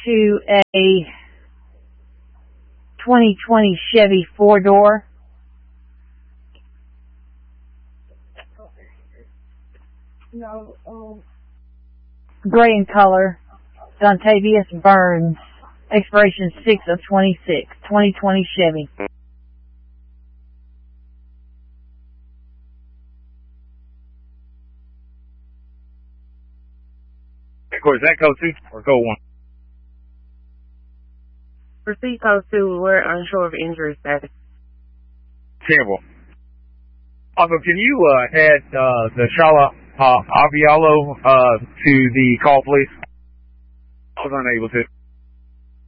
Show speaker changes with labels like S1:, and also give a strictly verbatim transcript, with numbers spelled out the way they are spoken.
S1: to a twenty twenty Chevy four-door.
S2: No, um...
S1: Gray in color. Dontavius Burns. Expiration six of twenty-six. twenty twenty Chevy.
S3: Of course, that code two or code one?
S2: Proceed code two, we're unsure of injury status.
S3: Terrible. Also, can you uh, add uh, the Shala uh, Avialo uh, to the call, please? I was unable to.